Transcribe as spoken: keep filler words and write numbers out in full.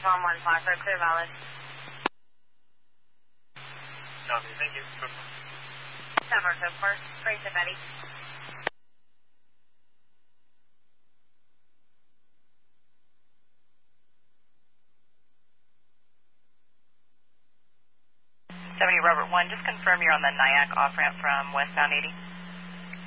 one one five for clear valid. Copy, thank you. Number two four, straight to Betty. seventy Robert one, just confirm you're on the Nyack off-ramp from westbound eighty.